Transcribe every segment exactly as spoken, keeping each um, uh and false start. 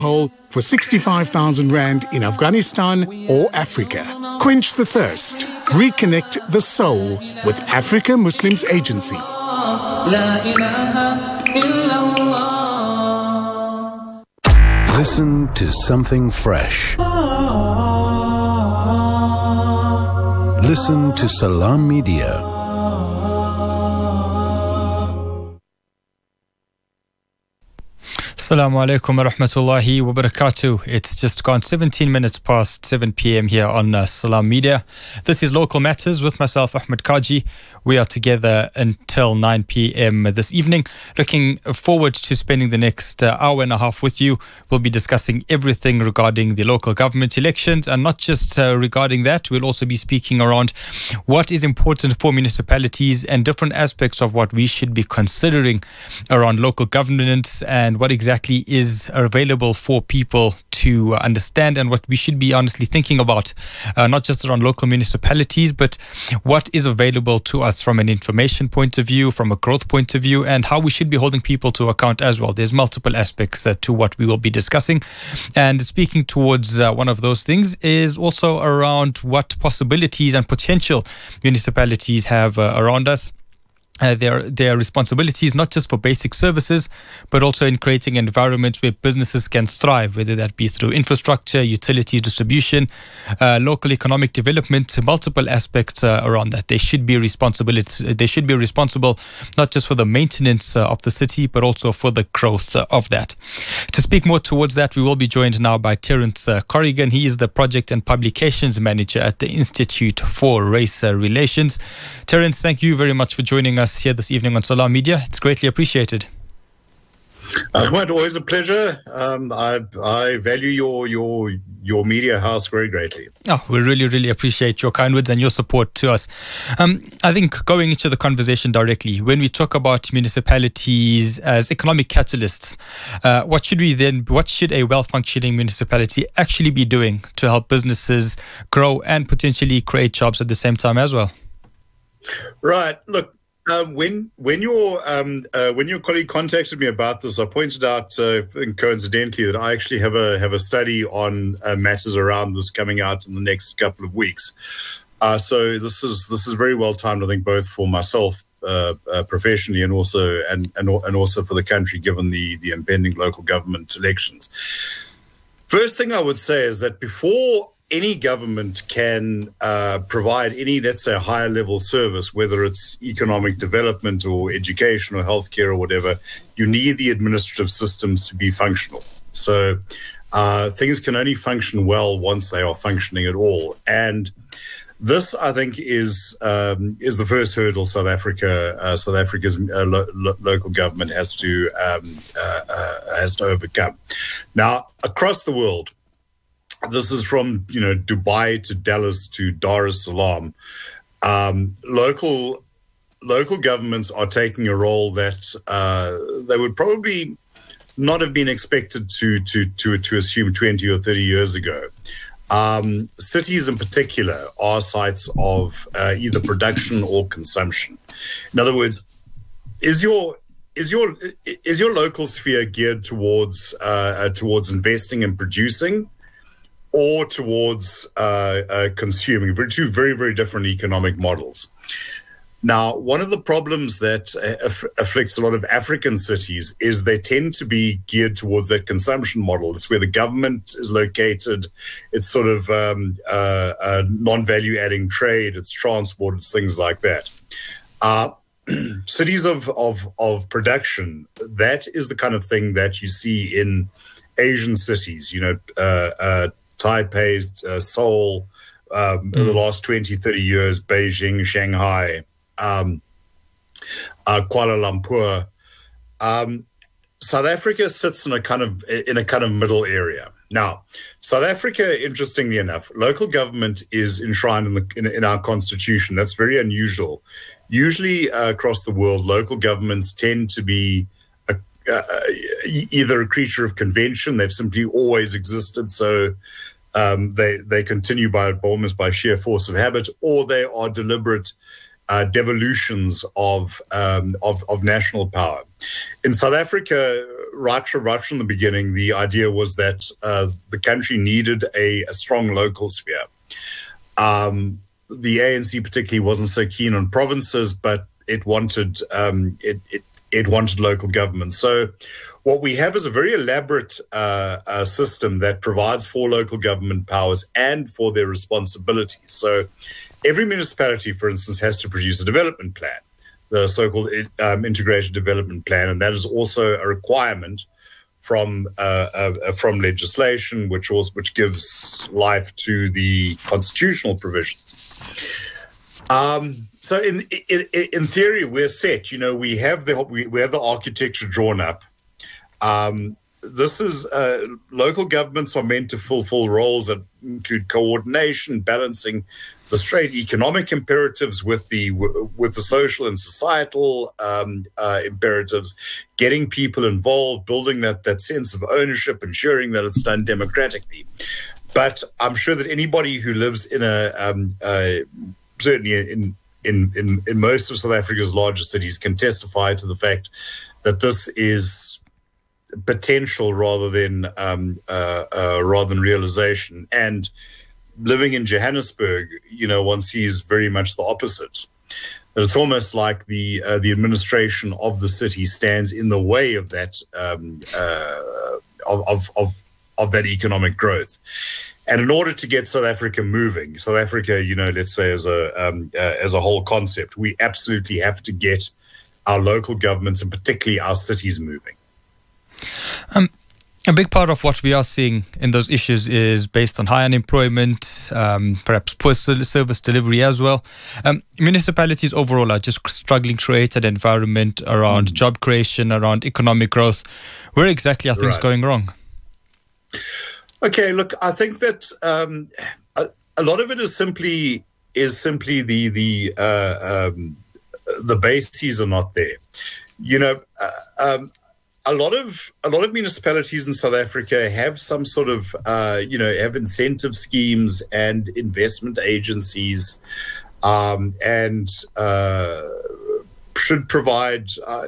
hole for sixty-five thousand rand in Afghanistan or Africa. Quench the thirst. Reconnect the soul with Africa Muslims Agency. Listen to something fresh. Listen to Salam Media. Assalamu alaikum wa rahmatullahi wa barakatuh. It's just gone seventeen minutes past seven p.m. here on uh, Salam Media. This is Local Matters with myself, Ahmed Kaji. We are together until nine p.m. this evening. Looking forward to spending the next uh, hour and a half with you. We'll be discussing everything regarding the local government elections, and not just uh, regarding that. We'll also be speaking around what is important for municipalities and different aspects of what we should be considering around local governance and what exactly is available for people to understand, and what we should be honestly thinking about, uh, not just around local municipalities, but what is available to us from an information point of view, from a growth point of view, and how we should be holding people to account as well. There's multiple aspects uh, to what we will be discussing. And speaking towards uh, one of those things is also around what possibilities and potential municipalities have uh, around us. Uh, their their responsibilities, not just for basic services, but also in creating environments where businesses can thrive, whether that be through infrastructure, utilities, distribution, uh, local economic development, multiple aspects uh, around that. They should be responsibility. They should be responsible not just for the maintenance uh, of the city, but also for the growth uh, of that. To speak more towards that, we will be joined now by Terence uh, Corrigan. He is the Project and Publications Manager at the Institute for Race uh, Relations. Terence, thank you very much for joining us here this evening on Salam Media. It's greatly appreciated. Ahmed, always a pleasure. Um, I I value your your your media house very greatly. Oh, we really, really appreciate your kind words and your support to us. Um, I think going into the conversation directly, when we talk about municipalities as economic catalysts, uh, what should we then, what should a well-functioning municipality actually be doing to help businesses grow and potentially create jobs at the same time as well? Right. Look, Um, when when your um, uh, when your colleague contacted me about this, I pointed out uh, coincidentally that I actually have a have a study on uh, matters around this coming out in the next couple of weeks. Uh, so this is this is very well timed, I think, both for myself uh, uh, professionally and also and, and and also for the country, given the the impending local government elections. First thing I would say is that before any government can uh, provide any, let's say, higher level service, whether it's economic development or education or healthcare or whatever, you need the administrative systems to be functional. So uh, things can only function well once they are functioning at all. And this, I think, is um, is the first hurdle South Africa, uh, South Africa's uh, lo lo local government has to um, uh, uh, has to overcome. Now, across the world, this is from, you know, Dubai to Dallas to Dar es Salaam. Um, local local governments are taking a role that uh, they would probably not have been expected to to to to assume twenty or thirty years ago. Um, cities, in particular, are sites of uh, either production or consumption. In other words, is your is your is your local sphere geared towards uh, uh, towards investing and producing, or towards uh, uh, consuming? Two very, very different economic models. Now, one of the problems that uh, aff afflicts a lot of African cities is they tend to be geared towards that consumption model. It's where the government is located. It's sort of um, uh, uh, non-value adding trade. It's transport. It's things like that. Uh, cities of, of, of production, that is the kind of thing that you see in Asian cities, you know, uh, uh, Taipei, uh, Seoul, um, mm. in the last twenty, thirty years, Beijing, Shanghai, um, uh, Kuala Lumpur. Um, South Africa sits in a kind of in a kind of middle area. Now, South Africa, interestingly enough, local government is enshrined in, the, in, in our constitution. That's very unusual. Usually uh, across the world, local governments tend to be a, uh, either a creature of convention. They've simply always existed. So Um, they they continue by almost by sheer force of habit, or they are deliberate uh, devolutions of, um, of of national power. In South Africa, right from right from the beginning, the idea was that uh, the country needed a, a strong local sphere. Um, the A N C particularly wasn't so keen on provinces, but it wanted um, it, it it wanted local government. So what we have is a very elaborate uh, uh, system that provides for local government powers and for their responsibilities. So every municipality, for instance, has to produce a development plan, the so-called um, integrated development plan, and that is also a requirement from uh, uh, from legislation, which also which gives life to the constitutional provisions. Um, so, in, in in theory, we're set. You know, we have the we, we have the architecture drawn up. Um, this is uh, local governments are meant to fulfill roles that include coordination, balancing the straight economic imperatives with the with the social and societal um, uh, imperatives, getting people involved, building that that sense of ownership, ensuring that it's done democratically. But I'm sure that anybody who lives in a um, uh, certainly in, in in in most of South Africa's largest cities can testify to the fact that this is potential rather than um, uh, uh, rather than realization. And living in Johannesburg, you know, one sees very much the opposite. That it's almost like the uh, the administration of the city stands in the way of that um, uh, of, of of of that economic growth. And in order to get South Africa moving, South Africa, you know, let's say as a um, uh, as a whole concept, we absolutely have to get our local governments and particularly our cities moving. Um, a big part of what we are seeing in those issues is based on high unemployment, um, perhaps poor service delivery as well. Um, municipalities overall are just struggling to create an environment around mm. job creation, around economic growth. Where exactly are things right. going wrong? Okay, look, I think that um, a, a lot of it is simply is simply the the uh, um, the bases are not there. You know, uh, um, a lot of a lot of municipalities in South Africa have some sort of uh, you know have incentive schemes and investment agencies, um, and uh, should provide uh,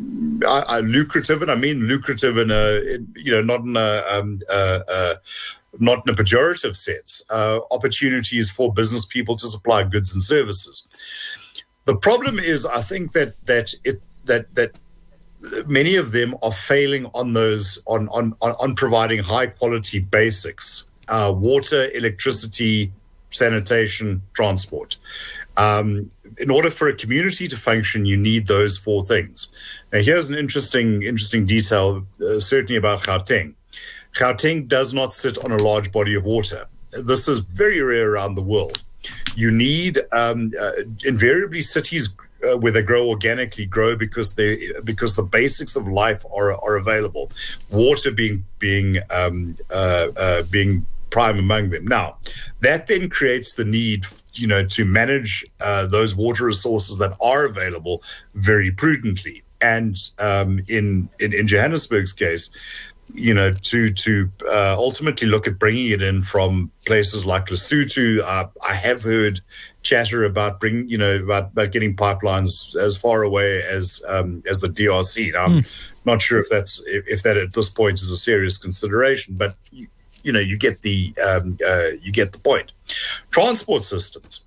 uh, lucrative, and I mean lucrative in a in, you know not in a um, uh, uh, not in a pejorative sense, uh, opportunities for business people to supply goods and services. The problem is, I think that that it that that many of them are failing on those on on on providing high quality basics: uh, water, electricity, sanitation, transport. Um, in order for a community to function, you need those four things. Now, here's an interesting, interesting detail, uh, certainly about Gauteng. Gauteng does not sit on a large body of water. This is very rare around the world. You need, um, uh, invariably, cities uh, where they grow organically grow because they because the basics of life are are available. Water being being um, uh, uh, being prime among them. Now, that then creates the need, you know, to manage uh, those water resources that are available very prudently. And um, in, in in Johannesburg's case, you know, to to uh, ultimately look at bringing it in from places like Lesotho. Uh, I have heard chatter about bringing, you know, about, about getting pipelines as far away as um, as the D R C. Now, I'm mm. not sure if that's if, if that at this point is a serious consideration, but you, you know, you get the um, uh, you get the point. Transport systems.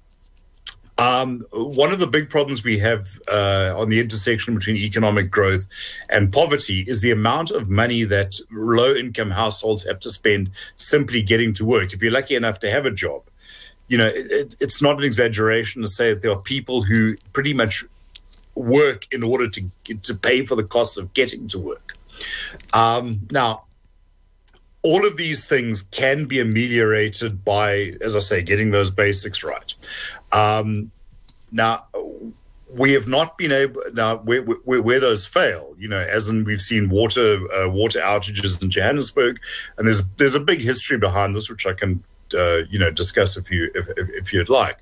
Um, one of the big problems we have uh, on the intersection between economic growth and poverty is the amount of money that low-income households have to spend simply getting to work. If you're lucky enough to have a job, you know, it, it, it's not an exaggeration to say that there are people who pretty much work in order to to pay for the costs of getting to work. Um, now, all of these things can be ameliorated by, as I say, getting those basics right. Um, now, we have not been able, now where, where, where those fail, you know, as in we've seen water uh, water outages in Johannesburg, and there's there's a big history behind this, which I can, uh, you know, discuss if you if, if, if you'd like.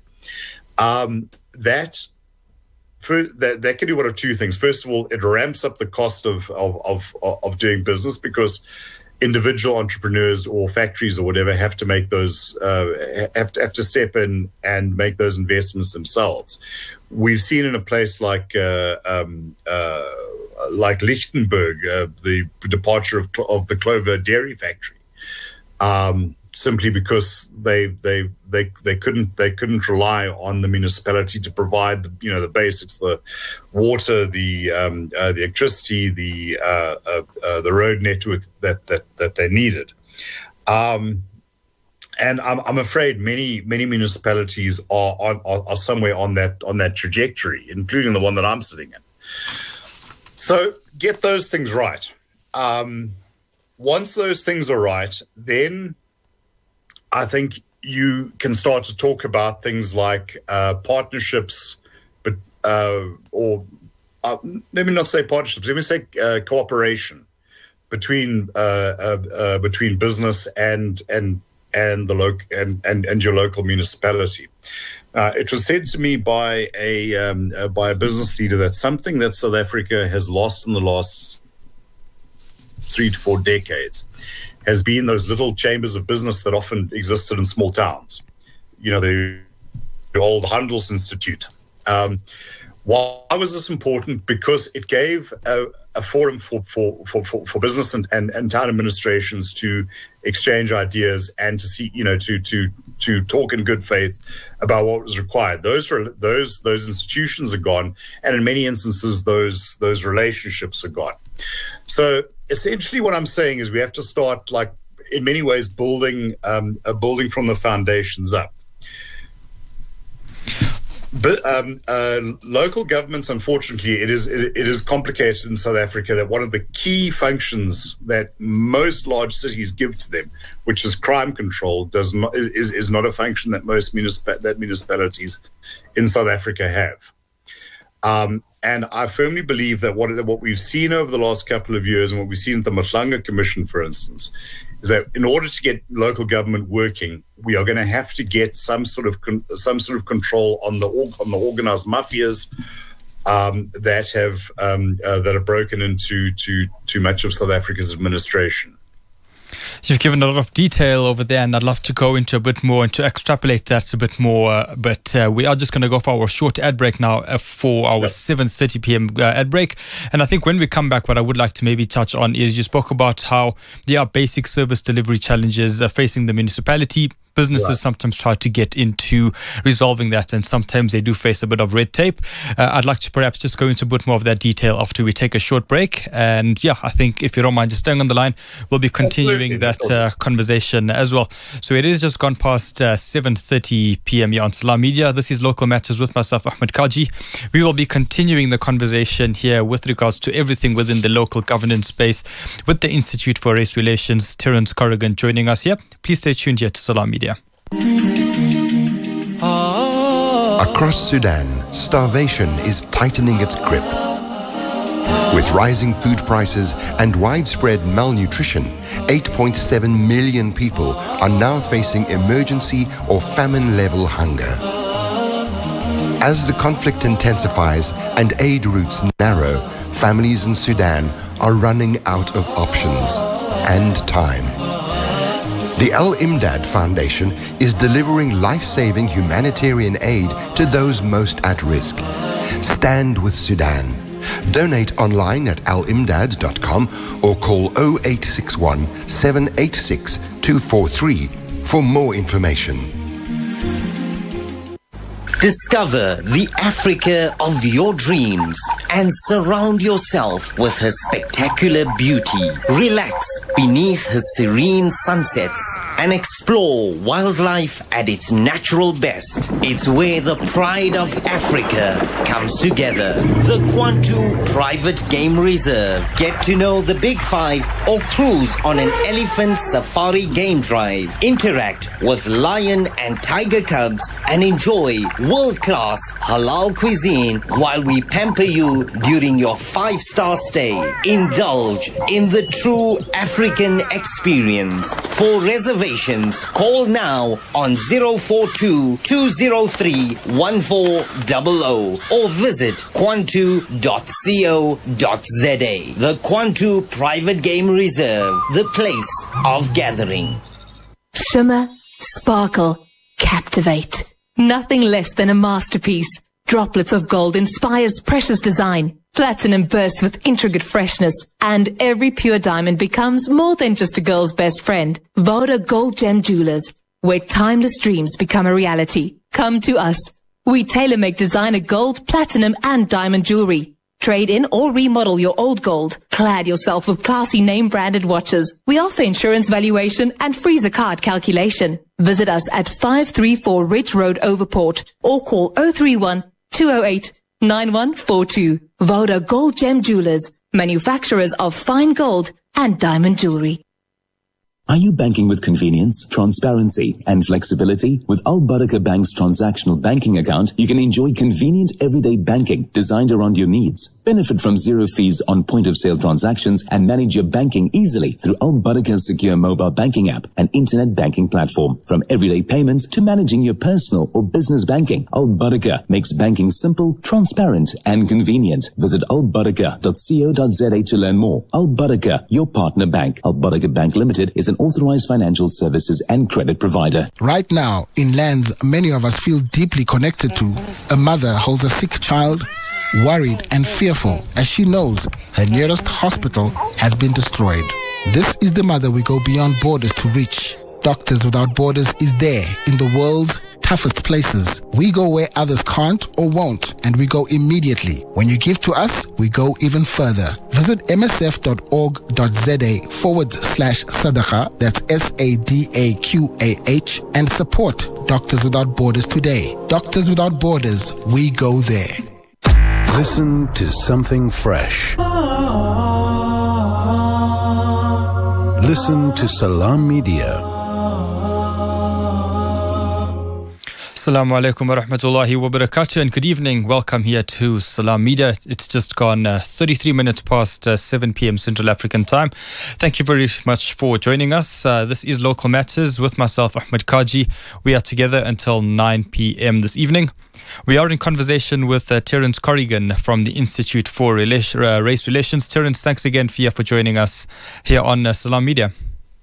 Um, that, for, that that can do one of two things. First of all, it ramps up the cost of of of, of doing business because individual entrepreneurs or factories or whatever have to make those uh, have to have to step in and make those investments themselves. We've seen in a place like uh, um, uh, like Lichtenberg, uh, the departure of, of the Clover Dairy Factory, um, simply because they they they they couldn't they couldn't rely on the municipality to provide the, you know, the basics, the water, the um, uh, the electricity, the uh, uh, uh, the road network that that that they needed. Um, And I'm, I'm afraid many many municipalities are, on, are are somewhere on that on that trajectory, including the one that I'm sitting in. So get those things right. Um, once those things are right, then I think you can start to talk about things like uh, partnerships, but uh, or uh, let me not say partnerships. Let me say uh, cooperation between uh, uh, uh, between business and and. and the local and, and, and your local municipality. Uh, it was said to me by a um, uh, by a business leader that something that South Africa has lost in the last three to four decades has been those little chambers of business that often existed in small towns. You know, the, the old Handels Institute. Um, why was this important? Because it gave a, a forum for for for, for, for business and, and, and town administrations to exchange ideas and to see, you know, to to to talk in good faith about what was required. Those are those those institutions are gone, and in many instances, those those relationships are gone. So essentially, what I'm saying is we have to start, like, in many ways, building um, uh, building from the foundations up. But um, uh, local governments, unfortunately, it is it, it is complicated in South Africa that one of the key functions that most large cities give to them, which is crime control, does not is is not a function that most municip- that municipalities in South Africa have. Um, and I firmly believe that what what we've seen over the last couple of years, and what we've seen at the Mahlanga Commission, for instance, is that in order to get local government working, we are going to have to get some sort of con- some sort of control on the on the organized mafias um, that have um, uh, that have broken into to too much of South Africa's administration. You've given a lot of detail over there, and I'd love to go into a bit more and to extrapolate that a bit more. Uh, but uh, we are just going to go for our short ad break now uh, for our yep. seven thirty p.m. Uh, ad break. And I think when we come back, what I would like to maybe touch on is you spoke about how there are basic service delivery challenges uh, facing the municipality. Businesses right. sometimes try to get into resolving that, and sometimes they do face a bit of red tape. Uh, I'd like to perhaps just go into a bit more of that detail after we take a short break. And yeah, I think if you don't mind just staying on the line, we'll be continuing Absolutely. that uh, conversation as well. So it is just gone past uh, seven thirty p.m. here on Salam Media. This is Local Matters with myself, Ahmed Kaji. We will be continuing the conversation here with regards to everything within the local governance space with the Institute for Race Relations. Terence Corrigan joining us here. Please stay tuned here to Salam Media. Across Sudan, starvation is tightening its grip. With rising food prices and widespread malnutrition, eight point seven million people are now facing emergency or famine-level hunger. As the conflict intensifies and aid routes narrow, families in Sudan are running out of options and time. The Al-Imdad Foundation is delivering life-saving humanitarian aid to those most at risk. Stand with Sudan. Donate online at al imdad dot com or call oh eight six one, seven eight six, two four three for more information. Discover the Africa of your dreams and surround yourself with her spectacular beauty. Relax beneath her serene sunsets and explore wildlife at its natural best. It's where the pride of Africa comes together. The Kwantu Private Game Reserve. Get to know the Big Five or cruise on an elephant safari game drive. Interact with lion and tiger cubs and enjoy world-class halal cuisine while we pamper you during your five-star stay. Indulge in the true African experience. For reservations, call now on zero four two, two zero three, one four zero zero or visit kwantu dot co dot za. The Kwantu Private Game Reserve, the place of gathering. Shimmer, sparkle, captivate. Nothing less than a masterpiece. Droplets of Gold inspires precious design Platinum bursts with intricate freshness, and every pure diamond becomes more than just a girl's best friend. Voda Gold Gem Jewelers, where timeless dreams become a reality. Come to us. We tailor-make designer gold, platinum, and diamond jewelry. Trade in or remodel your old gold. Clad yourself with classy name-branded watches. We offer insurance valuation and freezer card calculation. Visit us at five three four Ridge Road, Overport, or call oh three one, two oh eight, nine one four two. Voda Gold Gem Jewelers, manufacturers of fine gold and diamond jewelry. Are you banking with convenience, transparency, and flexibility? With Al Barakah Bank's transactional banking account, you can enjoy convenient everyday banking designed around your needs. Benefit from zero fees on point-of-sale transactions and manage your banking easily through Al Barakah's secure mobile banking app and internet banking platform. From everyday payments to managing your personal or business banking, Al Barakah makes banking simple, transparent, and convenient. Visit al barakah dot co dot za to learn more. Al Barakah, your partner bank. Al Barakah Bank Limited is an authorized financial services and credit provider. Right now, in lands many of us feel deeply connected to, a mother holds a sick child, worried and fearful as she knows her nearest hospital has been destroyed. This is the mother we go beyond borders to reach. Doctors Without Borders is there in the world's toughest places. We go where others can't or won't, and we go immediately. When you give to us, we go even further. Visit msf.org.za forward slash sadaqah, that's S A D A Q A H, and support Doctors Without Borders today. Doctors Without Borders, we go there. Listen to something fresh. Listen to Salam Media. Assalamu alaikum wa rahmatullahi wa barakatuh, and good evening. Welcome here to Salam Media. It's just gone uh, thirty-three minutes past uh, seven p.m. Central African time. Thank you very much for joining us. Uh, this is Local Matters with myself, Ahmed Kaji. We are together until nine p.m. this evening. We are in conversation with uh, Terence Corrigan from the Institute for Rela- uh, Race Relations. Terence, thanks again for, for joining us here on uh, Salam Media.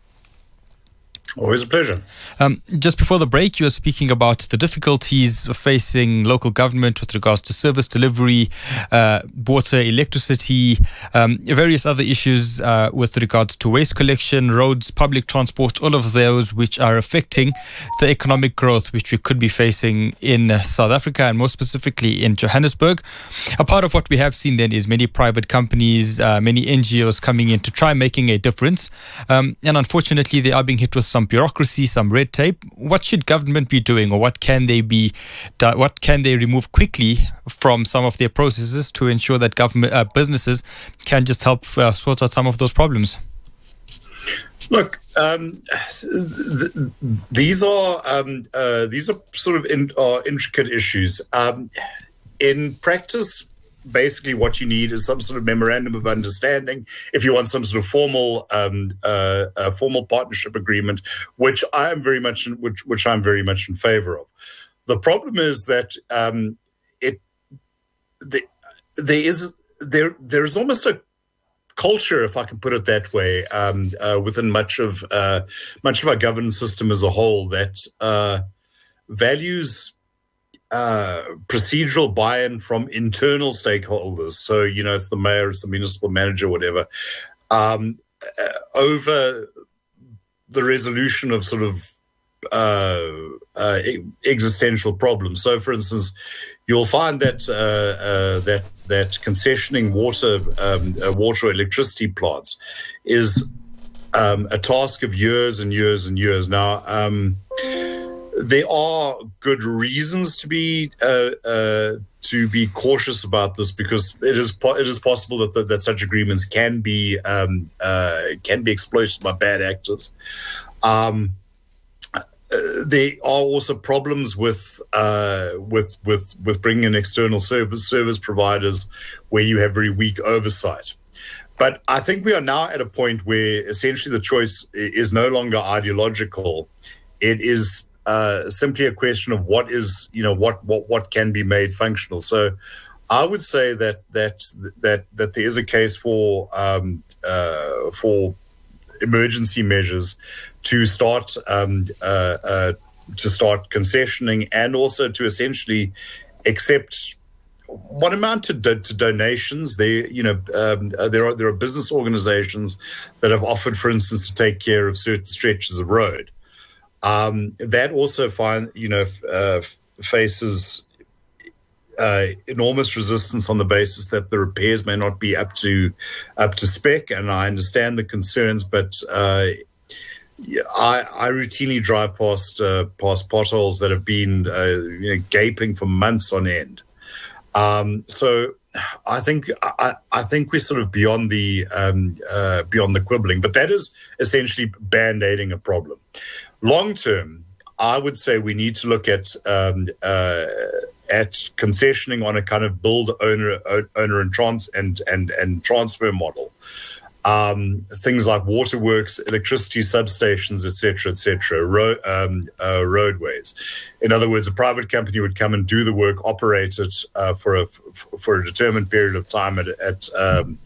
Always a pleasure. Um, just before the break, you were speaking about the difficulties facing local government with regards to service delivery, uh, water, electricity, um, various other issues uh, with regards to waste collection, roads, public transport, all of those which are affecting the economic growth which we could be facing in uh, South Africa and more specifically in Johannesburg. A part of what we have seen then is many private companies, uh, many N G Os coming in to try making a difference. Um, and unfortunately, they are being hit with some bureaucracy, some red tape. What should government be doing, or what can they be, what can they remove quickly from some of their processes to ensure that government uh, businesses can just help uh, sort out some of those problems? Look, um, th- th- these are um, uh, these are sort of in, uh, intricate issues. Um, in practice, basically what you need is some sort of memorandum of understanding if you want some sort of formal um, uh, uh, formal partnership agreement, which I am very much in, which which I'm very much in favor of. The problem is that um, it the, there is there there is almost a culture, if I can put it that way, um, uh, within much of uh, much of our governance system as a whole that uh, values uh, procedural buy-in from internal stakeholders. So, you know, it's the mayor, it's the municipal manager, whatever, um, uh, over the resolution of sort of uh, uh, existential problems. So, for instance, you'll find that uh, uh, that that concessioning water, um, uh, water or electricity plants is um, a task of years and years and years. Now, um, there are good reasons to be uh, uh, to be cautious about this, because it is po- it is possible that, that that such agreements can be um, uh, can be exploited by bad actors. Um, Uh, there are also problems with uh, with with with bringing in external service service providers where you have very weak oversight. But I think we are now at a point where essentially the choice is no longer ideological. It is uh, simply a question of what is you know what what what can be made functional. So I would say that that that that there is a case for um, uh, for emergency measures to start um, uh, uh, to start concessioning, and also to essentially accept what amount to, do, to donations? They, you know, um, uh, there are there are business organizations that have offered, for instance, to take care of certain stretches of road. Um, that also find, you know, uh, faces uh, enormous resistance on the basis that the repairs may not be up to up to spec. And I understand the concerns, but uh, I, I routinely drive past uh, past potholes that have been uh, you know, gaping for months on end. Um, so I think I, I think we're sort of beyond the um, uh, beyond the quibbling, but that is essentially band-aiding a problem. Long term, I would say we need to look at um, uh, at concessioning on a kind of build, owner, owner and trans and and and transfer model. Um, things like waterworks, electricity substations, et cetera, et cetera, ro- um, uh, roadways. In other words, a private company would come and do the work, operate it uh, for a for a determined period of time at, at um,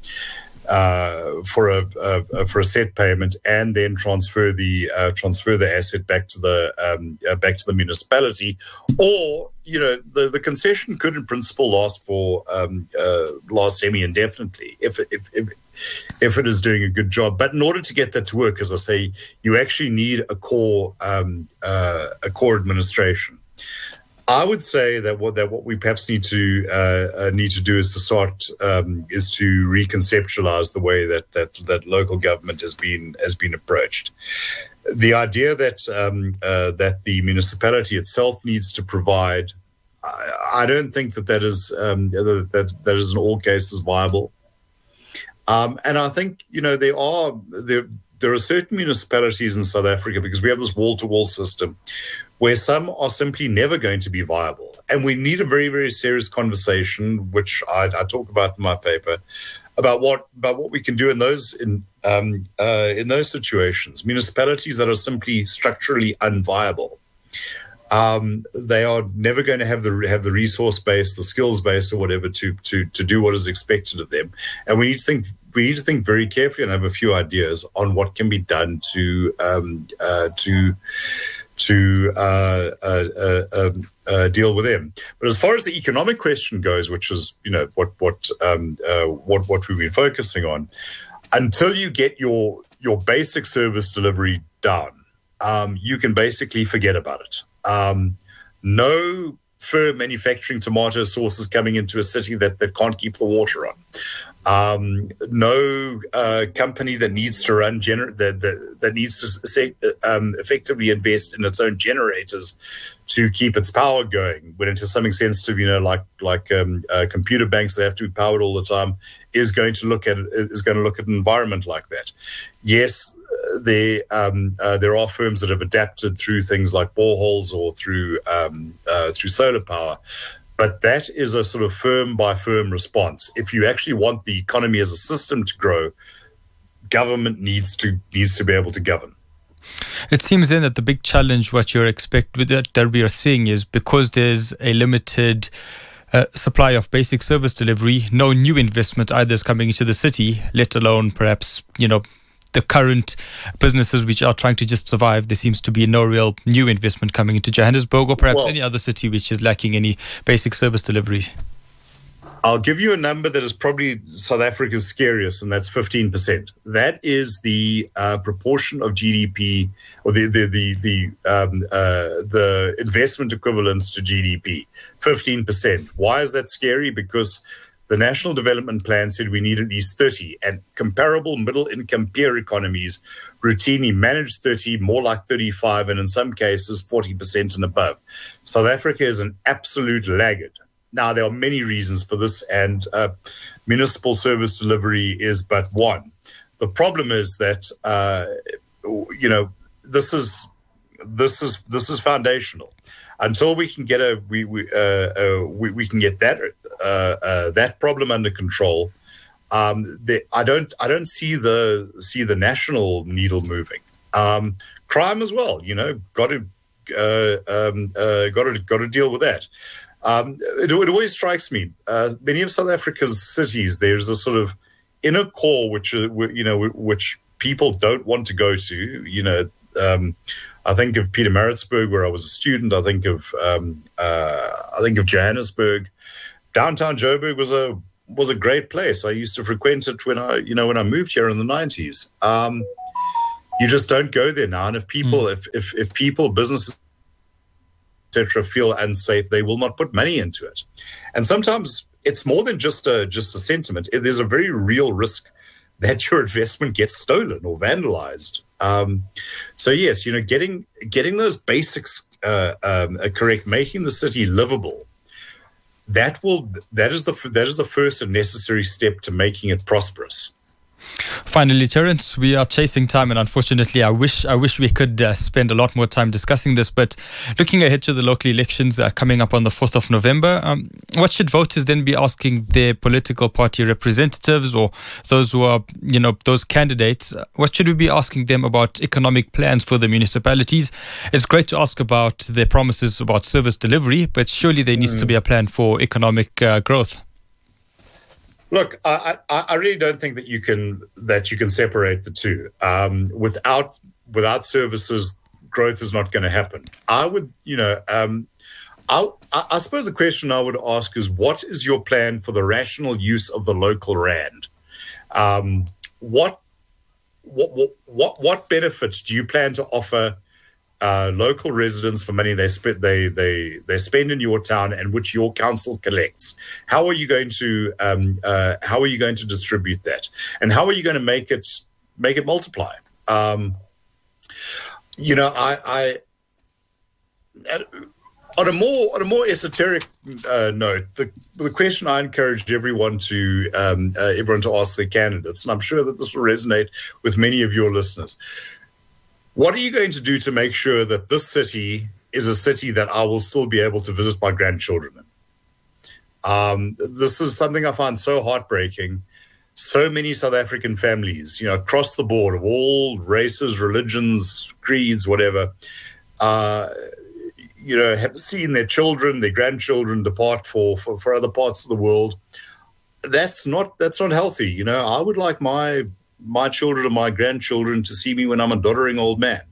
uh, for a, a for a set payment, and then transfer the uh, transfer the asset back to the um, uh, back to the municipality. Or, you know, the, the concession could in principle last for um, uh, last semi indefinitely if if. if if it is doing a good job. But in order to get that to work, as I say, you actually need a core um, uh, a core administration. I would say that what that what we perhaps need to uh, uh, need to do is to start um, is to reconceptualize the way that that that local government has been has been approached. The idea that um, uh, that the municipality itself needs to provide, I, I don't think that that is um, that, that that is in all cases viable. Um, and I think, you know, there are there there are certain municipalities in South Africa, because we have this wall-to-wall system, where some are simply never going to be viable. And we need a very, very serious conversation, which I, I talk about in my paper, about what about what we can do in those in um, uh, in those situations. Municipalities that are simply structurally unviable. Um, they are never going to have the have the resource base, the skills base, or whatever to to to do what is expected of them. And we need to think we need to think very carefully and have a few ideas on what can be done to um, uh, to to uh, uh, uh, um, uh, deal with them. But as far as the economic question goes, which is, you know, what what um, uh, what what we've been focusing on, until you get your your basic service delivery down, um, you can basically forget about it. Um, no firm manufacturing tomato sauces coming into a city that, that can't keep the water on. Um, no uh, company that needs to run gener- that, that that needs to say, um, effectively invest in its own generators to keep its power going. When into something sensitive, you know, like like um, uh, computer banks that have to be powered all the time, is going to look at is going to look at an environment like that. Yes. There, um, uh, there are firms that have adapted through things like boreholes or through um, uh, through solar power, but that is a sort of firm by firm response. If you actually want the economy as a system to grow, government needs to needs to be able to govern. It seems then that the big challenge, what you're expect that, that we are seeing, is because there's a limited Uh, supply of basic service delivery, no new investment either is coming into the city, let alone perhaps, you know, the current businesses which are trying to just survive. There seems to be no real new investment coming into Johannesburg or perhaps well, any other city which is lacking any basic service delivery. I'll give you a number that is probably South Africa's scariest, and that's fifteen percent. That is the uh, proportion of G D P, or the the the the, um, uh, the investment equivalence to G D P, fifteen percent. Why is that scary? Because the National Development Plan said we need at least thirty, and comparable middle-income peer economies routinely manage thirty, more like thirty-five, and in some cases forty percent and above. South Africa is an absolute laggard. Now, there are many reasons for this, and uh, municipal service delivery is but one. The problem is that, uh, you know, this is this is this is foundational. Until we can get a we we uh, uh, we, we can get that uh, uh, that problem under control, um, the, I don't I don't see the see the national needle moving. Um, crime as well, you know, got to uh, um, uh, got to got to deal with that. Um, it, it always strikes me. Uh, many of South Africa's cities, there's a sort of inner core which uh, you know which people don't want to go to. You know, um, I think of Pietermaritzburg, where I was a student. I think of um, uh, I think of Johannesburg. downtown Joburg was a was a great place. I used to frequent it when I, you know, when I moved here in the nineties. Um, you just don't go there now. And if people, mm. if, if, if people, businesses, et cetera, feel unsafe, they will not put money into it. And sometimes it's more than just a, just a sentiment. There's a very real risk that your investment gets stolen or vandalized. Um, so yes, you know, getting, getting those basics uh, um, correct, making the city livable, that will, that is the, that is the first and necessary step to making it prosperous. Finally, Terence, we are chasing time, and unfortunately, I wish I wish we could uh, spend a lot more time discussing this. But looking ahead to the local elections uh, coming up on the fourth of November, um, what should voters then be asking their political party representatives or those who are, you know, those candidates? What should we be asking them about economic plans for the municipalities? It's great to ask about their promises about service delivery, but surely there needs mm. to be a plan for economic uh, growth. Look, I, I, I really don't think that you can that you can separate the two. Um, without without services, growth is not going to happen. I would, you know, um, I, I suppose the question I would ask is, what is your plan for the rational use of the local rand? Um, what, what what what what benefits do you plan to offer Uh, local residents for money they spend they they they spend in your town and which your council collects? How are you going to um, uh, how are you going to distribute that, and how are you going to make it make it multiply? Um, you know, I, I on a more on a more esoteric uh, note, the the question I encouraged everyone to um, uh, everyone to ask their candidates, and I'm sure that this will resonate with many of your listeners. What are you going to do to make sure that this city is a city that I will still be able to visit my grandchildren in? Um, this is something I find so heartbreaking. So many South African families, you know, across the board, of all races, religions, creeds, whatever, uh, you know, have seen their children, their grandchildren depart for, for, for other parts of the world. That's not that's not healthy. You know, I would like my my children and my grandchildren to see me when I'm a doddering old man.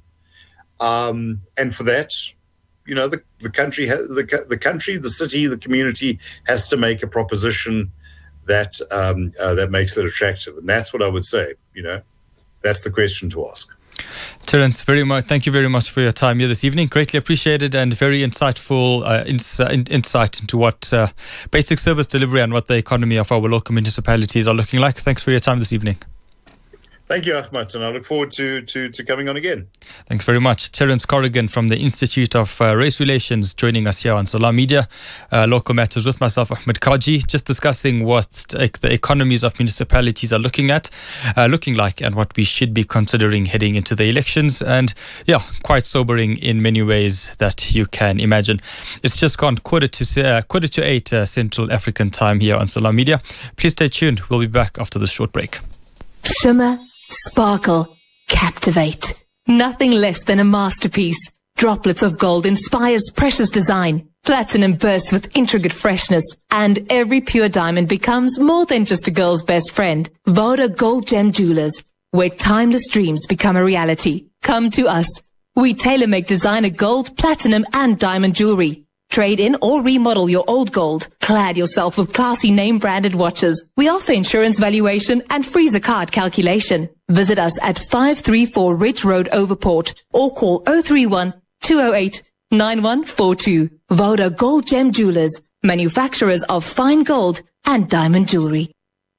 Um, and for that, you know, the, the country, ha- the, the country, the city, the community has to make a proposition that, um, uh, that makes it attractive. And that's what I would say, you know, that's the question to ask. Terence, very much. Thank you very much for your time here this evening. Greatly appreciated and very insightful uh, ins- in- insight into what uh, basic service delivery and what the economy of our local municipalities are looking like. Thanks for your time this evening. Thank you, Ahmed, and I look forward to, to, to coming on again. Thanks very much. Terence Corrigan from the Institute of uh, Race Relations joining us here on Salam Media. Uh, local Matters with myself, Ahmed Kaji, just discussing what uh, the economies of municipalities are looking at, uh, looking like, and what we should be considering heading into the elections. And yeah, quite sobering in many ways that you can imagine. It's just gone quarter to, uh, quarter to eight uh, Central African time here on Salam Media. Please stay tuned. We'll be back after this short break. Shimmer, sparkle, captivate. Nothing less than a masterpiece. Droplets of gold inspires precious design. Platinum bursts with intricate freshness. And every pure diamond becomes more than just a girl's best friend. Voda Gold Gem Jewelers, where timeless dreams become a reality. Come to us. We tailor-make designer gold, platinum and diamond jewelry. Trade in or remodel your old gold. Clad yourself with classy name-branded watches. We offer insurance valuation and freezer card calculation. Visit us at five three four Ridge Road, Overport, or call zero three one, two zero eight, nine one four two. Voda Gold Gem Jewelers, manufacturers of fine gold and diamond jewelry.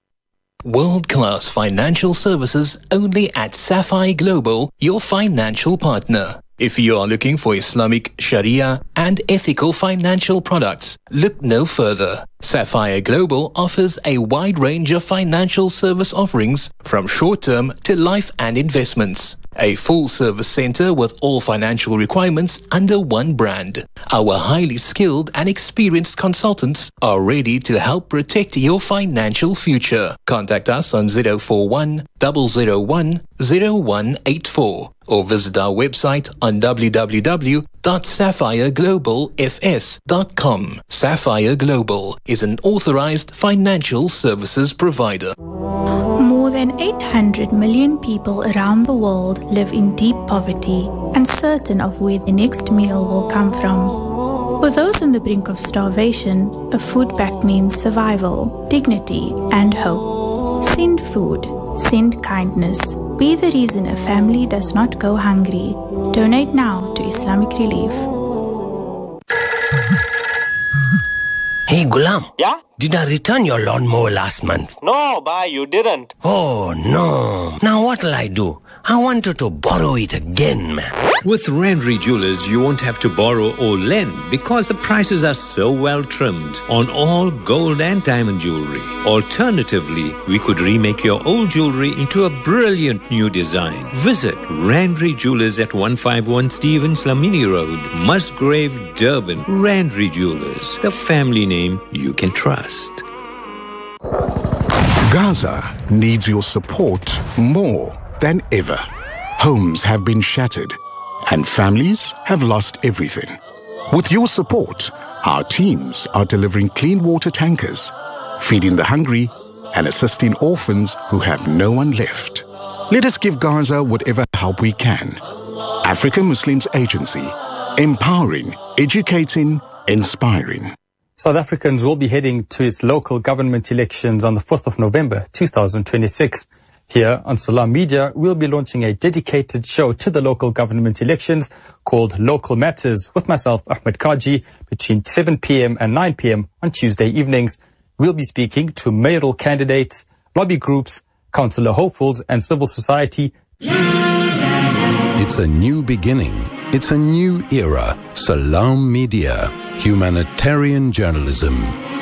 World-class financial services only at Sapphire Global, your financial partner. If you are looking for Islamic, Sharia and ethical financial products, look no further. Sapphire Global offers a wide range of financial service offerings from short-term to life and investments. A full-service center with all financial requirements under one brand. Our highly skilled and experienced consultants are ready to help protect your financial future. Contact us on zero four one, zero zero one, zero one eight four or visit our website on w w w dot sapphire global f s dot com. Sapphire Global is an authorized financial services provider. More than eight hundred million people around the world live in deep poverty, uncertain of where the next meal will come from. For those on the brink of starvation, a food pack means survival, dignity, and hope. Send food. Send kindness. Be the reason a family does not go hungry. Donate now to Islamic Relief. Hey, Gulam. Yeah? Did I return your lawnmower last month? No, bye, you didn't. Oh, no. Now what'll I do? I wanted to borrow it again, man. With Randry Jewelers, you won't have to borrow or lend because the prices are so well trimmed on all gold and diamond jewelry. Alternatively, we could remake your old jewelry into a brilliant new design. Visit Randry Jewelers at one fifty-one Stevens Lamini Road, Musgrave, Durban. Randry Jewelers, the family name you can trust. Gaza needs your support more than ever. Homes have been shattered and families have lost everything. With your support, our teams are delivering clean water tankers, feeding the hungry and assisting orphans who have no one left. Let us give Gaza whatever help we can. African Muslims Agency, empowering, educating, inspiring. South Africans will be heading to its local government elections on the fourth of November two thousand twenty-six. Here on Salam Media, we'll be launching a dedicated show to the local government elections called Local Matters with myself, Ahmed Kaji, between seven p.m. and nine p.m. on Tuesday evenings. We'll be speaking to mayoral candidates, lobby groups, councillor hopefuls and civil society. It's a new beginning. It's a new era. Salam Media, humanitarian journalism.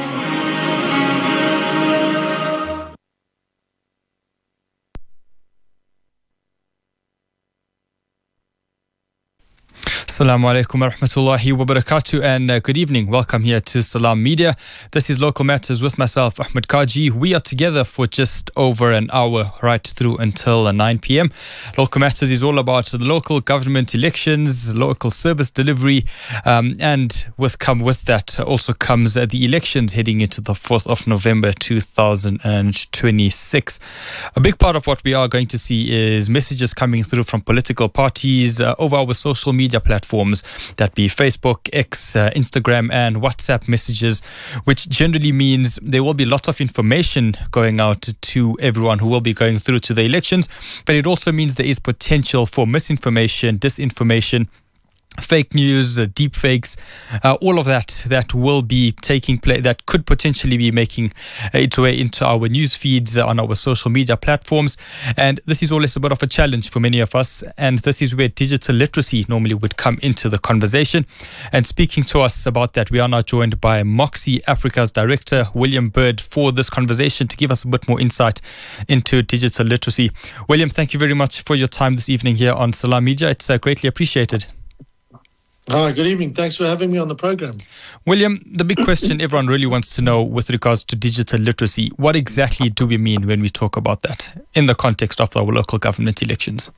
Assalamu alaikum wa rahmatullahi wa barakatuh and uh, good evening. Welcome here to Salam Media. This is Local Matters with myself, Ahmed Kaji. We are together for just over an hour right through until uh, nine p.m. Local Matters is all about the local government elections, local service delivery, um, and with come with that also comes uh, the elections heading into the fourth of November two thousand twenty-six. A big part of what we are going to see is messages coming through from political parties uh, over our social media platforms. Forms that be Facebook, X, uh, Instagram and WhatsApp messages, which generally means there will be lots of information going out to everyone who will be going through to the elections, but it also means there is potential for misinformation, disinformation, fake news, uh, deep fakes, uh, all of that that will be taking place, that could potentially be making uh, its way into our news feeds uh, on our social media platforms. And this is always a bit of a challenge for many of us. And this is where digital literacy normally would come into the conversation. And speaking to us about that, we are now joined by Moxie Africa's director, William Bird, for this conversation to give us a bit more insight into digital literacy. William, thank you very much for your time this evening here on Salam Media. It's uh, greatly appreciated. Hi, good evening. Thanks for having me on the program. William, the big question everyone really wants to know with regards to digital literacy, what exactly do we mean when we talk about that in the context of our local government elections?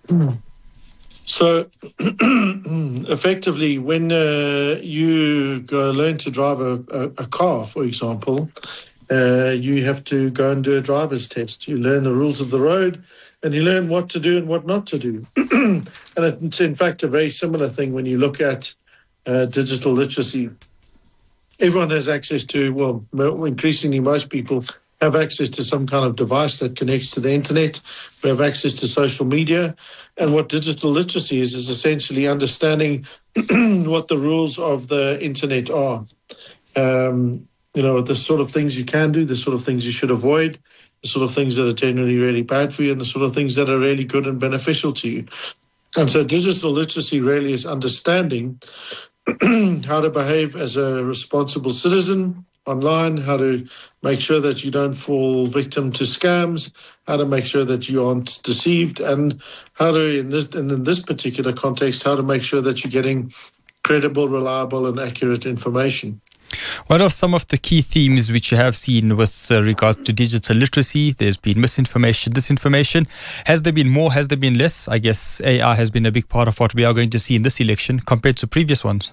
So, effectively, when uh, you go learn to drive a, a, a car, for example, uh, you have to go and do a driver's test. You learn the rules of the road, and you learn what to do and what not to do. And it's, in fact, a very similar thing when you look at uh, digital literacy. Everyone has access to, well, increasingly most people have access to some kind of device that connects to the internet. We have access to social media. And what digital literacy is, is essentially understanding what the rules of the internet are. Um, you know, the sort of things you can do, the sort of things you should avoid, the sort of things that are generally really bad for you, and the sort of things that are really good and beneficial to you. And so digital literacy really is understanding how to behave as a responsible citizen online, how to make sure that you don't fall victim to scams, how to make sure that you aren't deceived, and how to, in this, and in this particular context, how to make sure that you're getting credible, reliable, and accurate information. What are some of the key themes which you have seen with uh, regard to digital literacy? There's been misinformation, disinformation. Has there been more? Has there been less? I guess A I has been a big part of what we are going to see in this election compared to previous ones.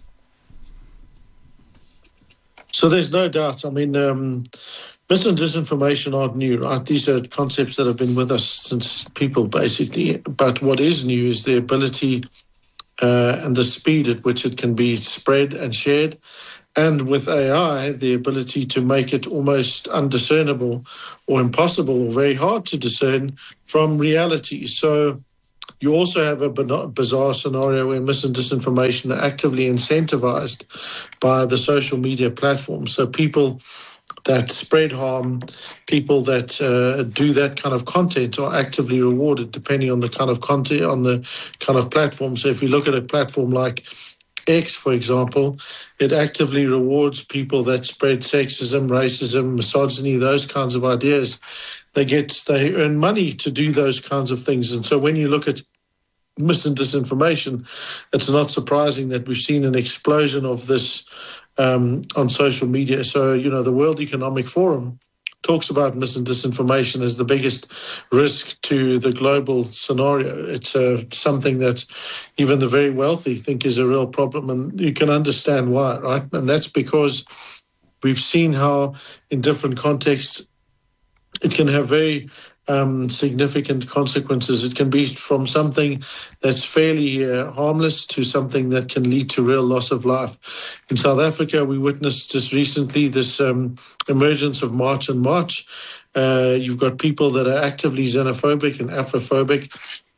So there's no doubt. I mean, um, mis and disinformation aren't new, right? These are concepts that have been with us since people, basically. But what is new is the ability uh, and the speed at which it can be spread and shared. And with A I, the ability to make it almost undiscernible or impossible or very hard to discern from reality. So you also have a bizarre scenario where mis and disinformation are actively incentivized by the social media platforms. So people that spread harm, people that uh, do that kind of content are actively rewarded depending on the kind of content, on the kind of platform. So if you look at a platform like X, for example, it actively rewards people that spread sexism, racism, misogyny, those kinds of ideas. They get, they earn money to do those kinds of things. And so when you look at mis and disinformation, it's not surprising that we've seen an explosion of this um, on social media. So, you know, the World Economic Forum talks about mis and disinformation as the biggest risk to the global scenario. It's uh, something that even the very wealthy think is a real problem, and you can understand why, right? And that's because we've seen how in different contexts it can have very um, significant consequences. It can be from something that's fairly uh, harmless to something that can lead to real loss of life. In South Africa, we witnessed just recently this um, emergence of March and March. Uh, you've got people that are actively xenophobic and Afrophobic,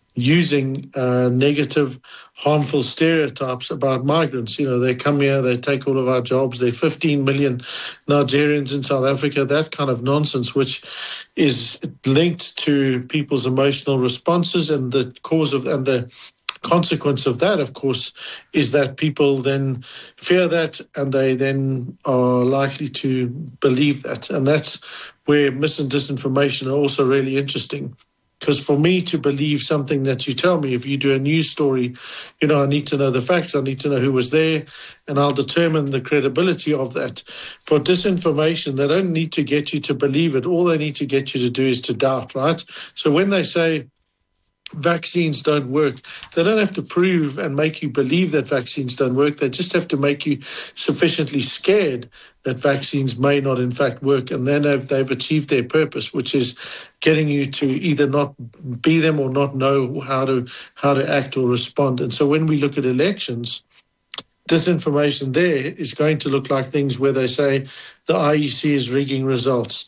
using uh, negative, harmful stereotypes about migrants. You know, they come here, they take all of our jobs. There are fifteen million Nigerians in South Africa, that kind of nonsense, which is linked to people's emotional responses. And the cause of, and the consequence of that, of course, is that people then fear that, and they then are likely to believe that. And that's where mis and disinformation are also really interesting. Because for me to believe something that you tell me, if you do a news story, you know, I need to know the facts, I need to know who was there, and I'll determine the credibility of that. For disinformation, they don't need to get you to believe it. All they need to get you to do is to doubt, right? So when they say vaccines don't work, they don't have to prove and make you believe that vaccines don't work. They just have to make you sufficiently scared that vaccines may not in fact work, and then they've, they've achieved their purpose, which is getting you to either not be them or not know how to how to act or respond. And so when we look at elections, disinformation there is going to look like things where they say the I E C is rigging results,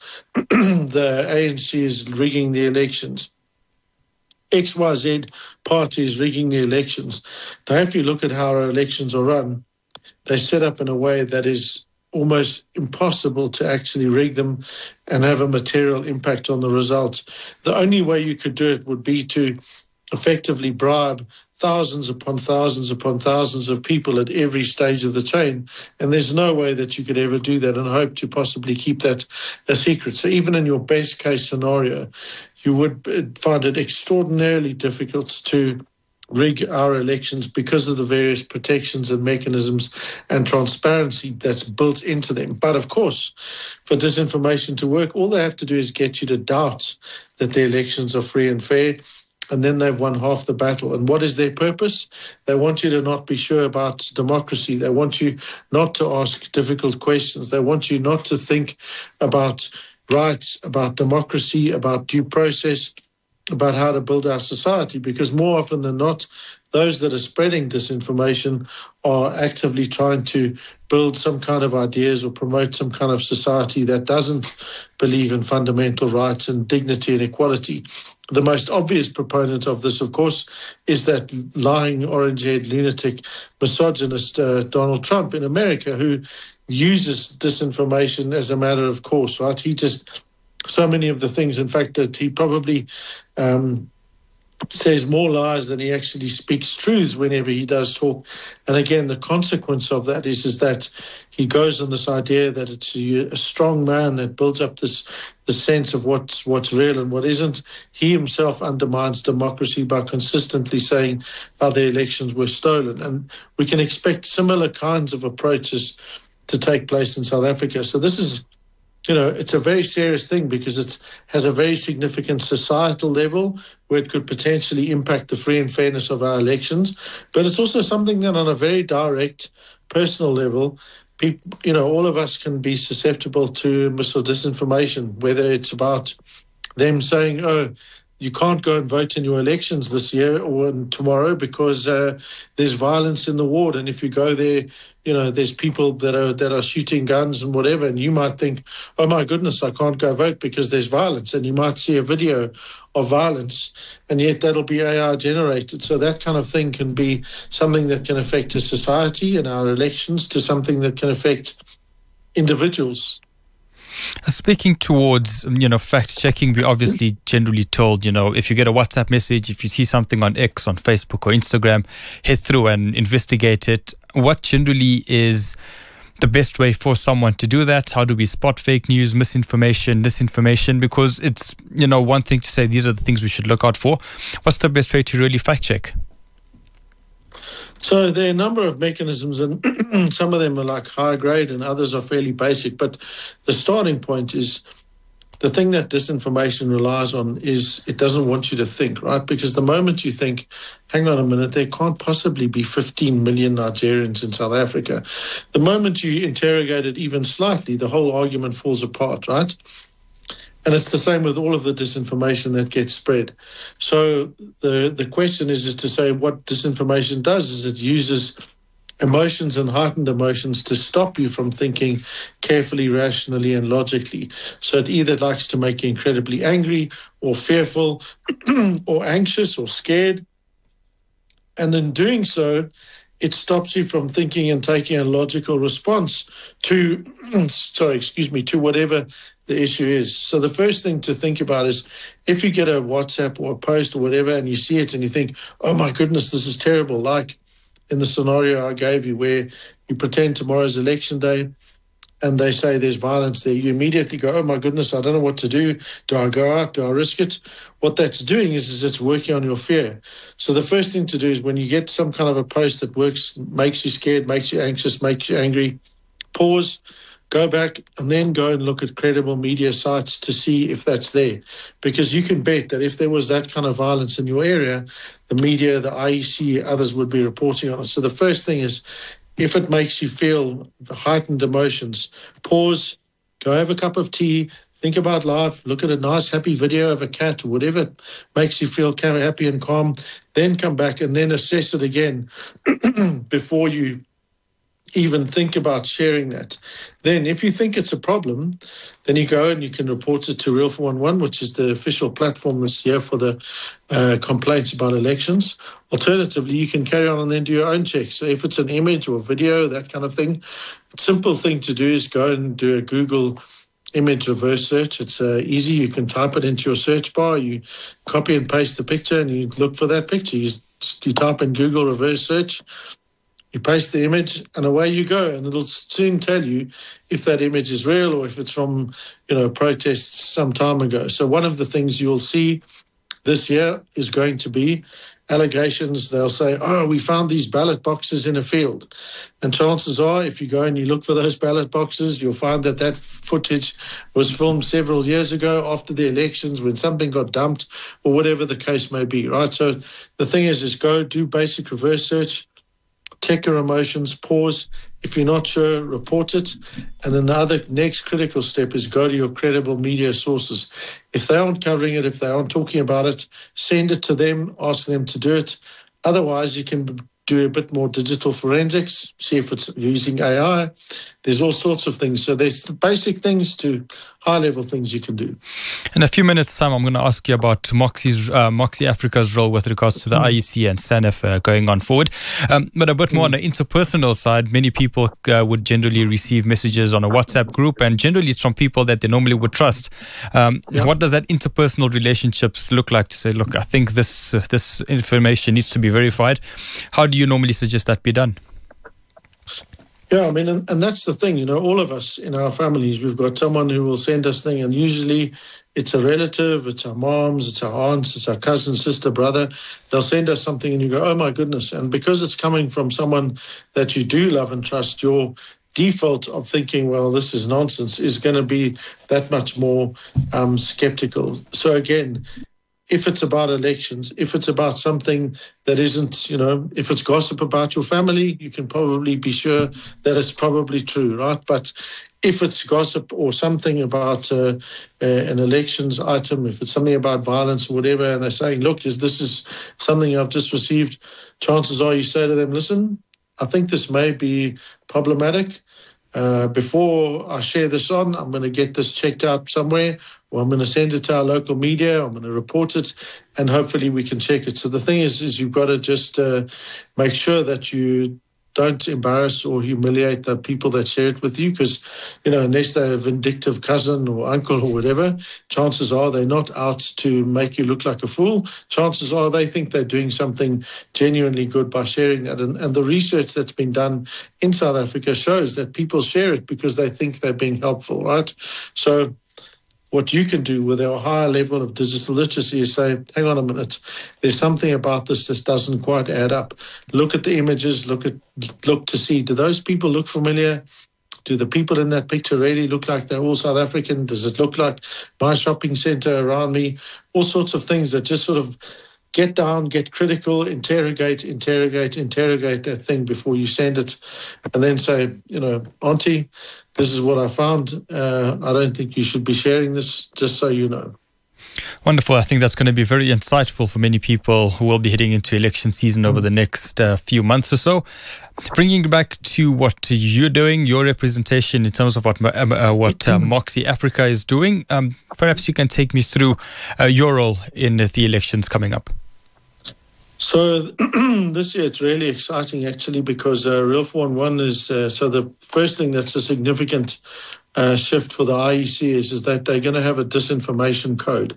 the A N C is rigging the elections, X Y Z party is rigging the elections. Now, if you look at how our elections are run, they're set up in a way that is almost impossible to actually rig them and have a material impact on the results. The only way you could do it would be to effectively bribe thousands upon thousands upon thousands of people at every stage of the chain. And there's no way that you could ever do that and hope to possibly keep that a secret. So even in your best case scenario, you would find it extraordinarily difficult to rig our elections because of the various protections and mechanisms and transparency that's built into them. But of course, for disinformation to work, all they have to do is get you to doubt that the elections are free and fair, and then they've won half the battle. And what is their purpose? They want you to not be sure about democracy. They want you not to ask difficult questions. They want you not to think about rights, about democracy, about due process, about how to build our society, because more often than not, those that are spreading disinformation are actively trying to build some kind of ideas or promote some kind of society that doesn't believe in fundamental rights and dignity and equality. The most obvious proponent of this, of course, is that lying, orange-haired, lunatic, misogynist uh, Donald Trump in America, who uses disinformation as a matter of course, right? He just, so many of the things, in fact, that he probably um, says more lies than he actually speaks truths whenever he does talk. And again, the consequence of that is, is that he goes on this idea that it's a, a strong man that builds up this the sense of what's what's real and what isn't. He himself undermines democracy by consistently saying how the elections were stolen. And we can expect similar kinds of approaches to take place in South Africa. So this is, you know, it's a very serious thing because it has a very significant societal level where it could potentially impact the free and fairness of our elections. But it's also something that on a very direct, personal level, people, you know, all of us can be susceptible to mis or disinformation, whether it's about them saying, oh, you can't go and vote in your elections this year or in tomorrow because uh, there's violence in the ward. And if you go there, you know, there's people that are that are shooting guns and whatever. And you might think, oh, my goodness, I can't go vote because there's violence. And you might see a video of violence, and yet that'll be A I generated. So that kind of thing can be something that can affect a society and our elections to something that can affect individuals. Speaking towards, you know, fact-checking, we obviously generally told, you know, if you get a WhatsApp message, if you see something on X, on Facebook or Instagram, head through and investigate it. What generally is the best way for someone to do that? How do we spot fake news, misinformation, disinformation? Because it's, you know, one thing to say these are the things we should look out for. What's the best way to really fact-check? So there are a number of mechanisms, and some of them are like high grade and others are fairly basic. But the starting point is the thing that disinformation relies on is it doesn't want you to think, right? Because the moment you think, hang on a minute, there can't possibly be fifteen million Nigerians in South Africa. The moment you interrogate it even slightly, the whole argument falls apart, right? And it's the same with all of the disinformation that gets spread. So the the question is, is to say what disinformation does is it uses emotions and heightened emotions to stop you from thinking carefully, rationally, and logically. So it either likes to make you incredibly angry or fearful or anxious or scared. And in doing so, it stops you from thinking and taking a logical response to, sorry, excuse me, to whatever the issue is. So the first thing to think about is if you get a WhatsApp or a post or whatever and you see it and you think, oh my goodness, this is terrible, like in the scenario I gave you where you pretend tomorrow's election day and they say there's violence there, you immediately go, oh my goodness, I don't know what to do. Do I go out? Do I risk it? What that's doing is, is it's working on your fear. So the first thing to do is when you get some kind of a post that works, makes you scared, makes you anxious, makes you angry, pause, go back and then go and look at credible media sites to see if that's there. Because you can bet that if there was that kind of violence in your area, the media, the I E C, others would be reporting on it. So the first thing is, if it makes you feel heightened emotions, pause, go have a cup of tea, think about life, look at a nice happy video of a cat or whatever makes you feel happy and calm, then come back and then assess it again before you even think about sharing that. Then if you think it's a problem, then you go and you can report it to Real four one one, which is the official platform this year for the uh, complaints about elections. Alternatively, you can carry on and then do your own checks. So if it's an image or video, that kind of thing, a simple thing to do is go and do a Google image reverse search. It's uh, easy. You can type it into your search bar. You copy and paste the picture and you look for that picture. You, you type in Google reverse search, you paste the image and away you go, and it'll soon tell you if that image is real or if it's from, you know, protests some time ago. So one of the things you'll see this year is going to be allegations. They'll say, oh, we found these ballot boxes in a field. And chances are, if you go and you look for those ballot boxes, you'll find that that footage was filmed several years ago after the elections when something got dumped or whatever the case may be, right? So the thing is, is go do basic reverse search, check your emotions, pause. If you're not sure, report it. And then the other next critical step is go to your credible media sources. If they aren't covering it, if they aren't talking about it, send it to them, ask them to do it. Otherwise, you can do a bit more digital forensics, see if it's using A I. There's all sorts of things. So there's the basic things to high-level things you can do. In a few minutes' time, I'm going to ask you about Moxie's, uh, Moxie Africa's role with regards to the mm. I E C and SANEF uh, going on forward. Um, but a bit more mm. on the interpersonal side, many people uh, would generally receive messages on a WhatsApp group, and generally it's from people that they normally would trust. Um, yep. What does that interpersonal relationships look like to say, look, I think this uh, this information needs to be verified? How do you normally suggest that be done? Yeah, I mean, and, and that's the thing, you know, all of us in our families, we've got someone who will send us things, and usually it's a relative, it's our moms, it's our aunts, it's our cousin, sister, brother. They'll send us something and you go, oh my goodness. And because it's coming from someone that you do love and trust, your default of thinking, well, this is nonsense, is going to be that much more um, skeptical. So again, if it's about elections, if it's about something that isn't, you know, if it's gossip about your family, you can probably be sure that it's probably true, right? But if it's gossip or something about uh, uh, an elections item, if it's something about violence or whatever, and they're saying, look, is this is something I've just received, chances are you say to them, listen, I think this may be problematic. Uh, before I share this on, I'm going to get this checked out somewhere, or I'm going to send it to our local media, I'm going to report it, and hopefully we can check it. So the thing is, is you've got to just uh, make sure that you don't embarrass or humiliate the people that share it with you, because, you know, unless they're a vindictive cousin or uncle or whatever, chances are they're not out to make you look like a fool. Chances are they think they're doing something genuinely good by sharing that. And, and the research that's been done in South Africa shows that people share it because they think they're being helpful, right? So what you can do with our higher level of digital literacy is say, hang on a minute, there's something about this that doesn't quite add up. Look at the images, look at look to see, do those people look familiar? Do the people in that picture really look like they're all South African? Does it look like my shopping centre around me? All sorts of things that just sort of get down, get critical, interrogate, interrogate, interrogate that thing before you send it, and then say, you know, Auntie, this is what I found. Uh, I don't think you should be sharing this, just so you know. Wonderful. I think that's going to be very insightful for many people who will be heading into election season over the next uh, few months or so. Bringing back to what you're doing, your representation in terms of what uh, what uh, Moxie Africa is doing, um, perhaps you can take me through uh, your role in the elections coming up. So this year it's really exciting actually, because uh, Real four one one is, uh, so the first thing that's a significant uh, shift for the I E C is, is that they're going to have a disinformation code.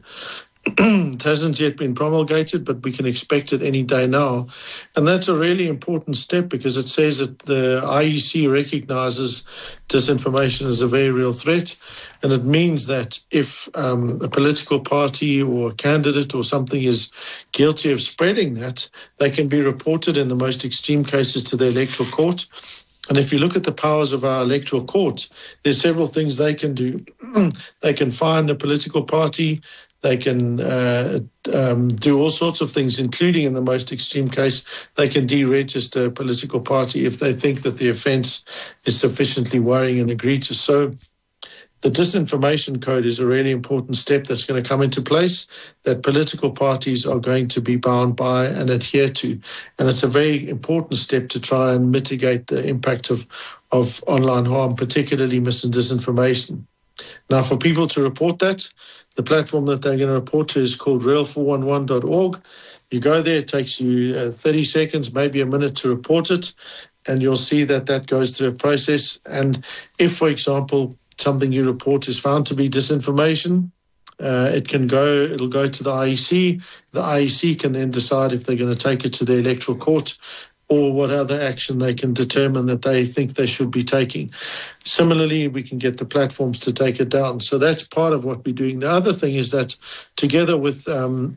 It hasn't yet been promulgated, but we can expect it any day now. And that's a really important step, because it says that the I E C recognizes disinformation as a very real threat. And it means that if um, a political party or a candidate or something is guilty of spreading that, they can be reported in the most extreme cases to the electoral court. And if you look at the powers of our electoral court, there's several things they can do. They can fine the political party. They can uh, um, do all sorts of things, including in the most extreme case, they can deregister a political party if they think that the offence is sufficiently worrying and egregious. So the disinformation code is a really important step that's going to come into place that political parties are going to be bound by and adhere to. And it's a very important step to try and mitigate the impact of, of online harm, particularly mis and disinformation. Now, for people to report that, the platform that they're going to report to is called real four one one dot org. You go there, it takes you uh, thirty seconds, maybe a minute to report it, and you'll see that that goes through a process. And if, for example, something you report is found to be disinformation, uh, it can go, it'll go to the I E C. The I E C can then decide if they're going to take it to the electoral court or what other action they can determine that they think they should be taking. Similarly, we can get the platforms to take it down. So that's part of what we're doing. The other thing is that together with um,